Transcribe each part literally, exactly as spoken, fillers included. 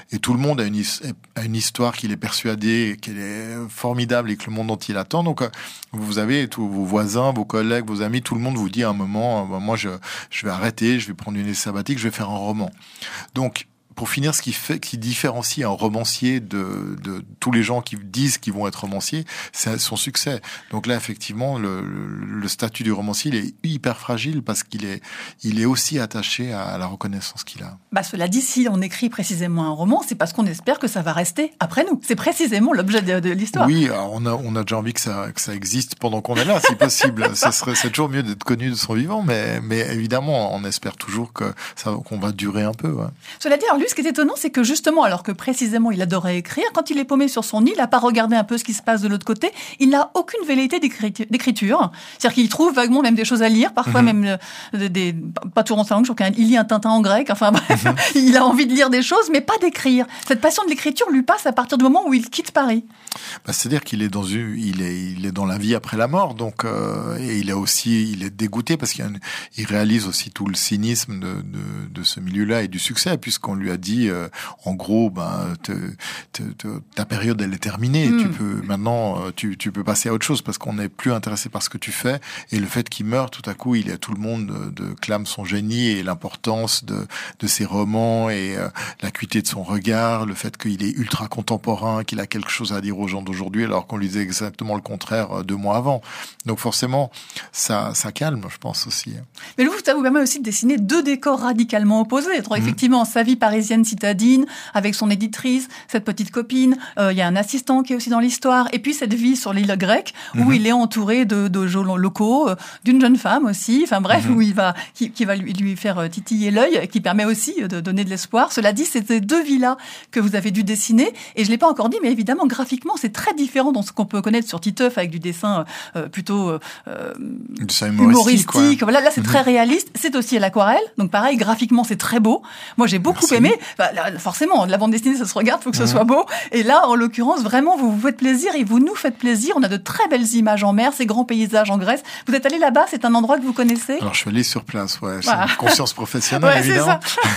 Et tout le monde a une, his- a une histoire qu'il est persuadé qu'elle est formidable et que le monde entier l'attend. Donc, euh, vous avez tous vos voisins, vos collègues, vos amis, tout le monde vous dit à un moment, euh, bah, moi, je, je vais arrêter, je vais prendre une année sabbatique, je vais faire un roman. Donc, pour finir, ce qui fait, qui différencie un romancier de, de tous les gens qui disent qu'ils vont être romanciers, c'est son succès. Donc là, effectivement, le, le, le statut du romancier, il est hyper fragile parce qu'il est, il est aussi attaché à, à la reconnaissance qu'il a. Bah, cela dit, si on écrit précisément un roman, c'est parce qu'on espère que ça va rester après nous. C'est précisément l'objet de, de l'histoire. Oui, alors on a, on a déjà envie que ça, que ça existe pendant qu'on est là, si possible. Ça serait, c'est toujours mieux d'être connu de son vivant, mais, mais évidemment, on espère toujours que ça, qu'on va durer un peu. Ouais. Cela dit, alors lui, ce qui est étonnant, c'est que justement, alors que précisément il adorait écrire, quand il est paumé sur son île, à part regarder un peu ce qui se passe de l'autre côté, il n'a aucune velléité d'écriture. C'est-à-dire qu'il trouve vaguement même des choses à lire, parfois mm-hmm. même euh, des, pas toujours en sa langue, je crois qu'il lit un Tintin en grec, enfin bref, mm-hmm. il a envie de lire des choses, mais pas d'écrire. Cette passion de l'écriture lui passe à partir du moment où il quitte Paris. Bah, c'est-à-dire qu'il est dans une, il est, il est dans la vie après la mort, donc euh, et il est aussi, il est dégoûté parce qu'il y a une, il réalise aussi tout le cynisme de, de, de ce milieu-là et du succès, puisqu'on lui a dit, euh, en gros, ben, te, te, te, ta période elle est terminée, mm. tu peux maintenant, tu, tu peux passer à autre chose parce qu'on n'est plus intéressé par ce que tu fais, et le fait qu'il meurt, tout à coup, il y a tout le monde de, de clame son génie et l'importance de, de ses romans et euh, l'acuité de son regard, le fait qu'il est ultra contemporain, qu'il a quelque chose à dire aux gens d'aujourd'hui, alors qu'on lui disait exactement le contraire deux mois avant. Donc forcément, ça, ça calme, je pense aussi. Mais vous, ça vous permet aussi de dessiner deux décors radicalement opposés. Mmh. Effectivement, sa vie parisienne citadine, avec son éditrice, cette petite copine, euh, il y a un assistant qui est aussi dans l'histoire, et puis cette vie sur l'île grecque, où mmh. il est entouré de, de gens locaux, euh, d'une jeune femme aussi, enfin bref, mmh. où il va, qui, qui va lui, lui faire titiller l'œil, qui permet aussi de donner de l'espoir. Cela dit, c'est ces deux vies-là que vous avez dû dessiner, et je l'ai pas encore dit, mais évidemment, graphiquement, c'est très différent dans ce qu'on peut connaître sur Titeuf avec du dessin euh, plutôt euh, dessin humoristique. humoristique voilà, là, c'est mmh. très réaliste. C'est aussi à l'aquarelle. Donc, pareil, graphiquement, c'est très beau. Moi, j'ai beaucoup Merci. aimé. Enfin, là, forcément, de la bande dessinée, ça se regarde, faut que mmh. ce soit beau. Et là, en l'occurrence, vraiment, vous vous faites plaisir et vous nous faites plaisir. On a de très belles images en mer, ces grands paysages en Grèce. Vous êtes allé là-bas, c'est un endroit que vous connaissez? Alors, je suis allé sur place, ouais. C'est voilà. une conscience professionnelle, ouais, évidemment.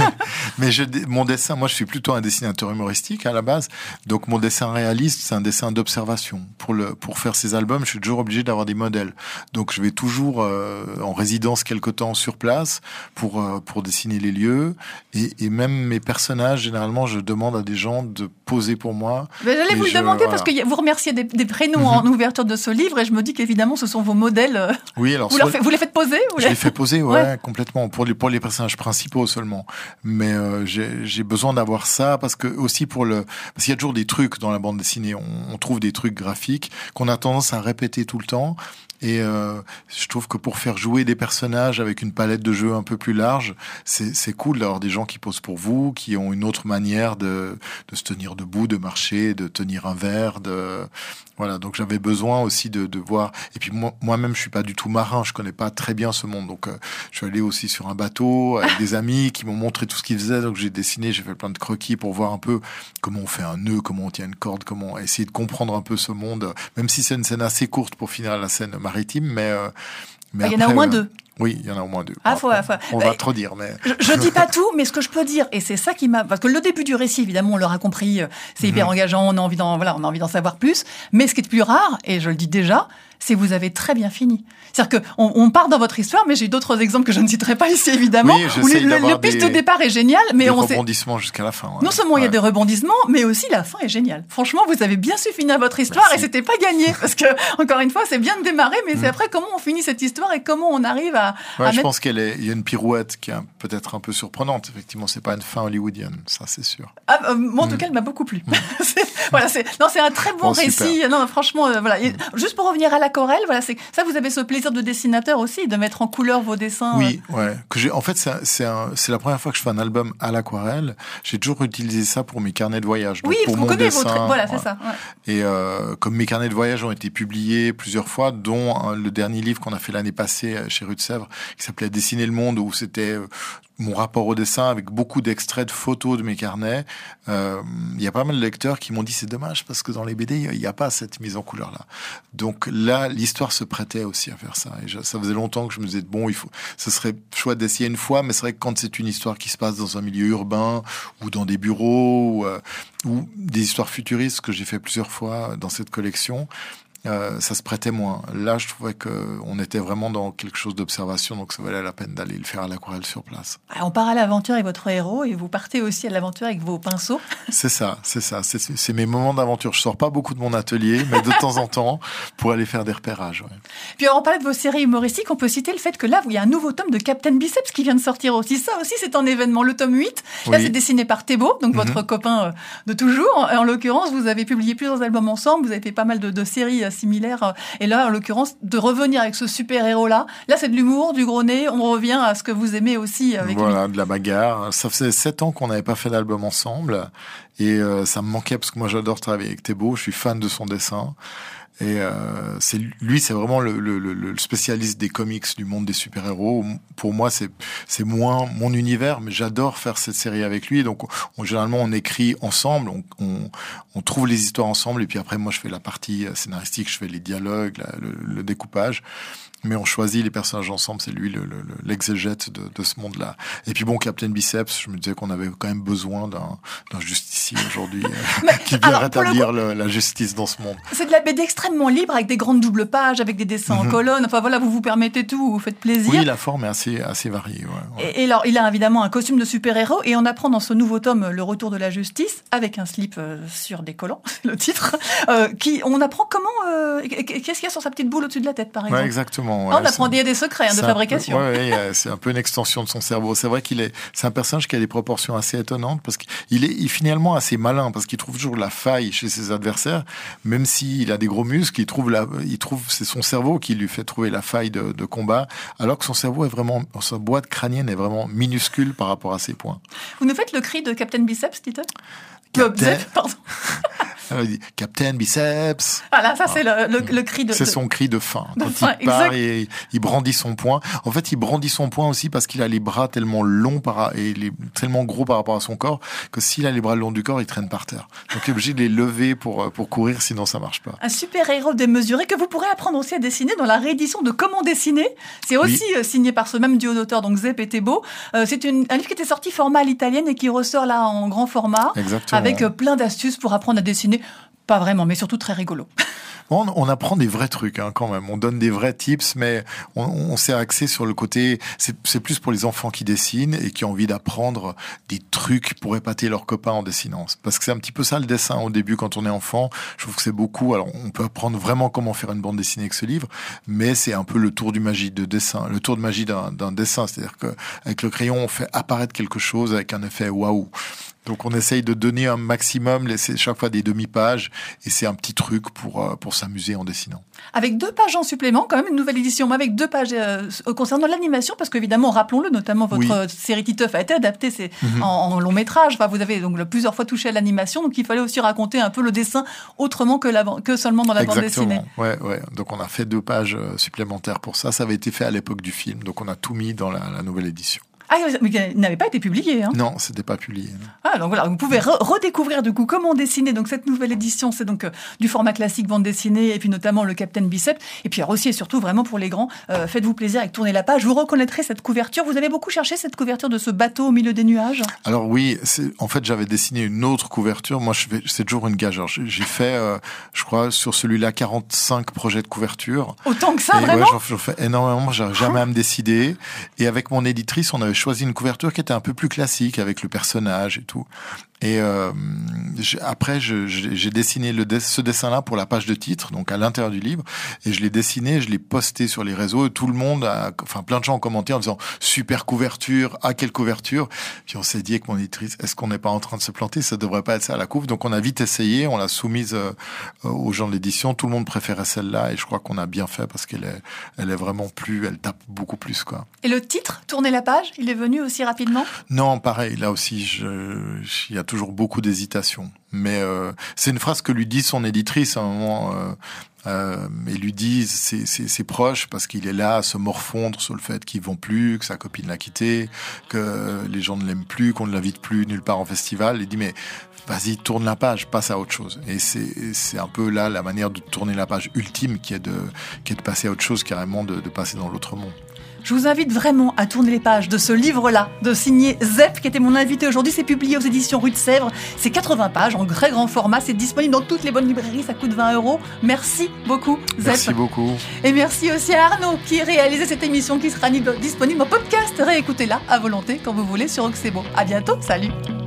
Mais je, mon dessin, moi, je suis plutôt un dessinateur humoristique à la base. Donc, mon dessin réaliste, c'est un dessin d'observation. Pour le, pour faire ces albums, je suis toujours obligé d'avoir des modèles. Donc, je vais toujours euh, en résidence quelque temps sur place pour euh, pour dessiner les lieux et, et même mes personnages. Généralement, je demande à des gens de poser pour moi. Mais j'allais vous le je, demander voilà. parce que vous remerciez des, des prénoms mm-hmm. en ouverture de ce livre et je me dis qu'évidemment, ce sont vos modèles. Oui, alors vous, leur fait, vous les faites poser vous Je les... les fais poser, ouais, ouais, complètement pour les pour les personnages principaux seulement. Mais euh, j'ai j'ai besoin d'avoir ça parce que aussi pour le parce qu'il y a toujours des trucs dans la bande dessinée. On, on trouve des trucs graphiques qu'on a tendance à répéter tout le temps. Et euh, je trouve que pour faire jouer des personnages avec une palette de jeux un peu plus large, c'est, c'est cool d'avoir des gens qui posent pour vous, qui ont une autre manière de, de se tenir debout, de marcher, de tenir un verre, de voilà. Donc j'avais besoin aussi de, de voir. Et puis moi, moi-même, je suis pas du tout marin, je connais pas très bien ce monde. Donc euh, je suis allé aussi sur un bateau avec des amis qui m'ont montré tout ce qu'ils faisaient. Donc j'ai dessiné, j'ai fait plein de croquis pour voir un peu comment on fait un nœud, comment on tient une corde, comment essayer de comprendre un peu ce monde. Même si c'est une scène assez courte pour finir la scène maritime, mais, euh, mais il après, y en a au moins euh, deux. Oui, il y en a au moins deux. Ah, faut, on faut, on bah, va trop dire, mais je, je dis pas tout, mais ce que je peux dire, et c'est ça qui m'a, parce que le début du récit, évidemment, on l'aura compris, c'est hyper mm-hmm. engageant, on a envie d'en, voilà, on a envie d'en savoir plus. Mais ce qui est plus rare, et je le dis déjà, c'est que vous avez très bien fini. C'est-à-dire que on, on part dans votre histoire, mais j'ai d'autres exemples que je ne citerai pas ici, évidemment. Oui, où le, le, le piste des, de départ est génial, mais des on rebondissements jusqu'à la fin. Ouais. Non seulement il ouais. y a des rebondissements, mais aussi la fin est géniale. Franchement, vous avez bien su finir votre histoire. Merci. Et c'était pas gagné, parce que encore une fois, c'est bien de démarrer, mais mmh. c'est après comment on finit cette histoire et comment on arrive à. Ouais, à je mettre... pense qu'elle est. Il y a une pirouette qui est peut-être un peu surprenante. Effectivement, c'est pas une fin hollywoodienne, ça c'est sûr. Ah, euh, moi en mmh. tout cas, elle m'a beaucoup plu. Mmh. c'est, voilà, c'est non, c'est un très bon, bon récit. Super. Non, franchement, euh, voilà. Et juste pour revenir à l'aquarelle, voilà, c'est ça, vous avez ce plaisir de dessinateur aussi, de mettre en couleur vos dessins. Oui, ouais. Que j'ai. En fait, c'est c'est, un, c'est la première fois que je fais un album à l'aquarelle. J'ai toujours utilisé ça pour mes carnets de voyage. Donc oui, pour vous mon connaissez dessin, votre. Voilà, ouais. c'est ça. Ouais. Et euh, comme mes carnets de voyage ont été publiés plusieurs fois, dont hein, le dernier livre qu'on a fait l'année passée chez Rue de Sèvres, qui s'appelait Dessiner le monde, où c'était mon rapport au dessin avec beaucoup d'extraits de photos de mes carnets. Euh, il y a pas mal de lecteurs qui m'ont dit c'est dommage parce que dans les B D il n'y a pas cette mise en couleur là. Donc là l'histoire se prêtait aussi à faire ça. Et je, ça faisait longtemps que je me disais bon il faut, ce serait chouette d'essayer une fois, mais c'est vrai que quand c'est une histoire qui se passe dans un milieu urbain ou dans des bureaux ou, euh, ou des histoires futuristes que j'ai fait plusieurs fois dans cette collection. Euh, ça se prêtait moins. Là, je trouvais qu'on était vraiment dans quelque chose d'observation, donc ça valait la peine d'aller le faire à l'aquarelle sur place. On part à l'aventure avec votre héros et vous partez aussi à l'aventure avec vos pinceaux. C'est ça, c'est ça. C'est, c'est mes moments d'aventure. Je sors pas beaucoup de mon atelier, mais de temps en temps, pour aller faire des repérages. Ouais. Puis alors, on parlait de vos séries humoristiques, on peut citer le fait que là, il y a un nouveau tome de Captain Biceps qui vient de sortir aussi. Ça aussi, c'est un événement. Le tome huit, là, oui. C'est dessiné par Thébault, donc mm-hmm. votre copain de toujours. En l'occurrence, vous avez publié plusieurs albums ensemble, vous avez fait pas mal de, de séries similaire. Et là, en l'occurrence, de revenir avec ce super-héros-là. Là, c'est de l'humour, du gros nez. On revient à ce que vous aimez aussi avec voilà, lui. De la bagarre. Ça faisait sept ans qu'on n'avait pas fait d'album ensemble. Et euh, ça me manquait parce que moi, j'adore travailler avec Thébault. Je suis fan de son dessin. Et euh, c'est lui, c'est vraiment le, le, le spécialiste des comics du monde des super-héros. Pour moi, c'est c'est moins mon univers, mais j'adore faire cette série avec lui. Donc, on, généralement, on écrit ensemble, on, on, on trouve les histoires ensemble, et puis après, moi, je fais la partie scénaristique, je fais les dialogues, la, le, le découpage. Mais on choisit les personnages ensemble, c'est lui le, le, l'exégète de, de ce monde-là. Et puis bon, Captain Biceps, je me disais qu'on avait quand même besoin d'un, d'un justicier aujourd'hui euh, qui vient alors, rétablir le coup, le, la justice dans ce monde. C'est de la B D extrêmement libre, avec des grandes doubles pages, avec des dessins mm-hmm. en colonne. Enfin voilà, vous vous permettez tout, vous faites plaisir. Oui, la forme est assez, assez variée. Ouais, ouais. Et, et alors, il a évidemment un costume de super-héros, et on apprend dans ce nouveau tome Le Retour de la Justice, avec un slip euh, sur des collants, c'est le titre, euh, qui, on apprend comment, euh, qu'est-ce qu'il y a sur sa petite boule au-dessus de la tête, par exemple. Ouais, exactement. Ouais, oh, on apprend des, des secrets hein, de fabrication. Oui, ouais, c'est un peu une extension de son cerveau. C'est vrai qu'il est, c'est un personnage qui a des proportions assez étonnantes parce qu'il est, il est finalement assez malin parce qu'il trouve toujours la faille chez ses adversaires, même s'il a des gros muscles, il trouve la, il trouve, c'est son cerveau qui lui fait trouver la faille de, de combat, alors que son cerveau est vraiment, sa boîte crânienne est vraiment minuscule par rapport à ses points. Vous nous faites le cri de Captain Biceps, Tito? Captain... Pardon. Captain Biceps. Voilà, ça c'est le, le, le cri de... C'est son cri de faim. Quand de il part exact. et il brandit son poing. En fait, il brandit son poing aussi parce qu'il a les bras tellement longs par, et les, tellement gros par rapport à son corps que s'il a les bras le long du corps, il traîne par terre. Donc il est obligé de les lever pour, pour courir, sinon ça marche pas. Un super-héros démesuré que vous pourrez apprendre aussi à dessiner dans la réédition de Comment dessiner. C'est aussi oui. signé par ce même duo d'auteurs, donc Zep et Thébault. Euh, c'est une, un livre qui était sorti format à l'italienne et qui ressort là en grand format. Exactement. Avec plein d'astuces pour apprendre à dessiner. Pas vraiment, mais surtout très rigolo. Bon, on apprend des vrais trucs hein, quand même. On donne des vrais tips, mais on, on s'est axé sur le côté... C'est, c'est plus pour les enfants qui dessinent et qui ont envie d'apprendre des trucs pour épater leurs copains en dessinant. Parce que c'est un petit peu ça le dessin au début quand on est enfant. Je trouve que c'est beaucoup... Alors, on peut apprendre vraiment comment faire une bande dessinée avec ce livre, mais c'est un peu le tour du magie de dessin, le tour de magie d'un, d'un dessin. C'est-à-dire qu'avec le crayon, on fait apparaître quelque chose avec un effet waouh. Donc on essaye de donner un maximum, laisser chaque fois des demi-pages, et c'est un petit truc pour pour s'amuser en dessinant. Avec deux pages en supplément, quand même une nouvelle édition, mais avec deux pages euh, concernant l'animation, parce qu'évidemment, rappelons-le, notamment votre oui. série Titeuf a été adaptée, c'est mm-hmm. en, en long métrage. Enfin, vous avez donc plusieurs fois touché à l'animation, donc il fallait aussi raconter un peu le dessin autrement que la que seulement dans la Exactement. bande dessinée. Ouais, ouais. Donc on a fait deux pages supplémentaires pour ça. Ça avait été fait à l'époque du film, donc on a tout mis dans la, la nouvelle édition. Ah, mais il n'avait pas été publié, hein? Non, c'était pas publié. Non. Ah, donc voilà, vous pouvez re- redécouvrir du coup comment dessiner. Donc cette nouvelle édition, c'est donc euh, du format classique bande dessinée et puis notamment le Captain Biceps. Et puis alors aussi et surtout vraiment pour les grands, euh, faites-vous plaisir avec tourner la page. Vous reconnaîtrez cette couverture. Vous avez beaucoup cherché cette couverture de ce bateau au milieu des nuages. Alors oui, c'est, en fait j'avais dessiné une autre couverture. Moi, je fais, c'est toujours une gageure. J'ai, j'ai fait, euh, je crois, sur celui-là quarante-cinq projets de couverture. Autant que ça, et vraiment. Ouais, j'en, j'en fais énormément. J'arrive jamais à me décider. Et avec mon éditrice, on avait choisi une couverture qui était un peu plus classique avec le personnage et tout. Et euh, j'ai, après, je, j'ai, j'ai dessiné le, ce dessin-là pour la page de titre, donc à l'intérieur du livre, et je l'ai dessiné, je l'ai posté sur les réseaux, et tout le monde, a, enfin plein de gens ont commenté en disant super couverture, ah quelle couverture. Puis on s'est dit avec mon éditrice, est-ce qu'on n'est pas en train de se planter? Ça devrait pas être ça à la couve. Donc on a vite essayé, on l'a soumise euh, aux gens de l'édition. Tout le monde préférait celle-là, et je crois qu'on a bien fait parce qu'elle est, elle est vraiment plus, elle tape beaucoup plus quoi. Et le titre, tourner la page, il est venu aussi rapidement? Non, pareil. Là aussi, je, il y a toujours beaucoup d'hésitation. situation. Mais euh, c'est une phrase que lui dit son éditrice à un moment. Euh, Euh, et lui disent ses, ses, ses proches, parce qu'il est là à se morfondre sur le fait qu'ils vont plus, que sa copine l'a quitté, que les gens ne l'aiment plus, qu'on ne l'invite plus nulle part en festival. Il dit mais vas-y, tourne la page, passe à autre chose. Et c'est, c'est un peu là la manière de tourner la page ultime, qui est de, qui est de passer à autre chose, carrément de, de passer dans l'autre monde. Je vous invite vraiment à tourner les pages de ce livre-là, de signer Zep, qui était mon invité aujourd'hui. C'est publié aux éditions Rue de Sèvres. C'est quatre-vingts pages en très grand format. C'est disponible dans toutes les bonnes librairies. Ça coûte vingt euros. Merci beaucoup, Zep. Merci beaucoup. Et merci aussi à Arnaud qui a réalisé cette émission qui sera disponible en podcast. Réécoutez-la à volonté quand vous voulez sur Oxébo. À bientôt. Salut.